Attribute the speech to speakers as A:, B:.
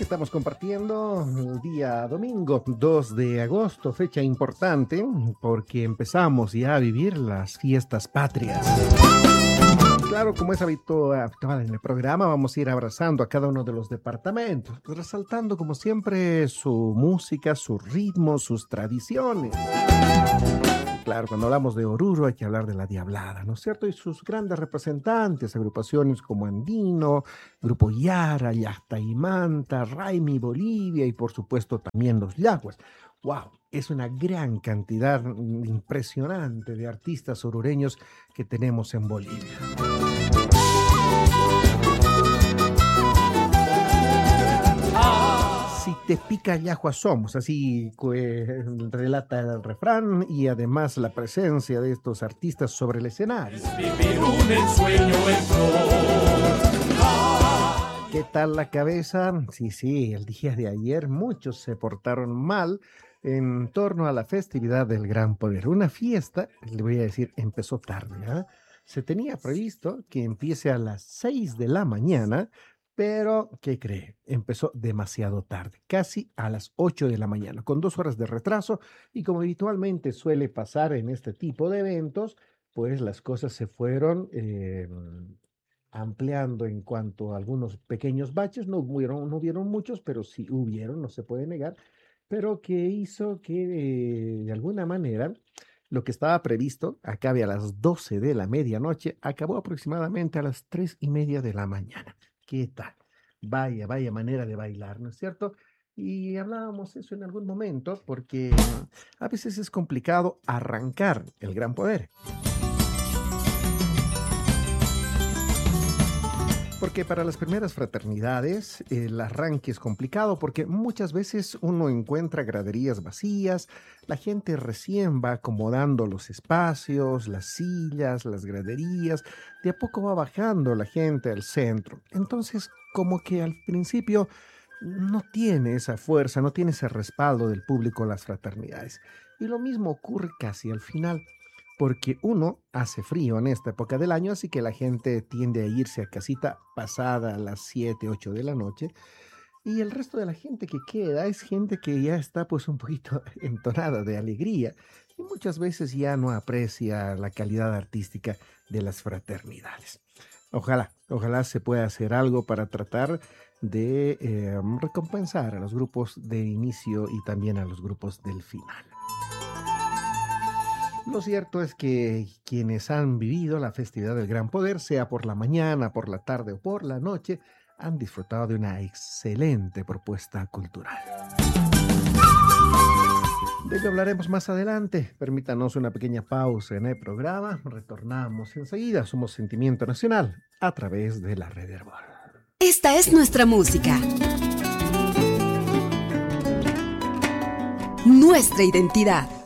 A: estamos compartiendo el día domingo 2 de agosto, fecha importante porque empezamos ya a vivir las fiestas patrias. Claro, como es habitual en el programa, vamos a ir abrazando a cada uno de los departamentos, resaltando como siempre su música, sus ritmos, sus tradiciones. Claro, cuando hablamos de Oruro hay que hablar de la Diablada, ¿no es cierto? Y sus grandes representantes, agrupaciones como Andino, Grupo Yara, Manta, Raimi Bolivia y por supuesto también los Yaguas. ¡Wow! Es una gran cantidad impresionante de artistas orureños que tenemos en Bolivia. Si te pica yahua somos, así relata el refrán y además la presencia de estos artistas sobre el escenario.
B: Es vivir un ensueño en flor.
A: ¿Qué tal la cabeza? Sí, el día de ayer muchos se portaron mal en torno a la festividad del Gran Poder. Una fiesta, le voy a decir, empezó tarde, ¿eh? Se tenía previsto que empiece a las 6 de la mañana, pero, ¿qué cree? Empezó demasiado tarde, casi a las 8 de la mañana, con 2 horas de retraso, y como habitualmente suele pasar en este tipo de eventos, pues las cosas se fueron ampliando en cuanto a algunos pequeños baches. No hubieron muchos, pero sí hubieron, no se puede negar, pero que hizo que de alguna manera lo que estaba previsto acabe a las 12 de la medianoche, acabó aproximadamente a las 3:30 de la mañana. ¿Qué tal? Vaya manera de bailar, ¿no es cierto? Y hablábamos eso en algún momento porque a veces es complicado arrancar el Gran Poder. Porque para las primeras fraternidades el arranque es complicado porque muchas veces uno encuentra graderías vacías, la gente recién va acomodando los espacios, las sillas, las graderías, de a poco va bajando la gente al centro. Entonces, como que al principio no tiene esa fuerza, no tiene ese respaldo del público las fraternidades. Y lo mismo ocurre casi al final, porque uno hace frío en esta época del año, así que la gente tiende a irse a casita pasada a las 7, 8 de la noche, y el resto de la gente que queda es gente que ya está pues un poquito entonada de alegría y muchas veces ya no aprecia la calidad artística de las fraternidades. Ojalá se pueda hacer algo para tratar de recompensar a los grupos de inicio y también a los grupos del final. Lo cierto es que quienes han vivido la festividad del Gran Poder, sea por la mañana, por la tarde o por la noche, han disfrutado de una excelente propuesta cultural. De ello hablaremos más adelante. Permítanos una pequeña pausa en el programa. Retornamos enseguida. Somos Sentimiento Nacional a través de la Red Herbol.
C: Esta es nuestra música. Nuestra identidad.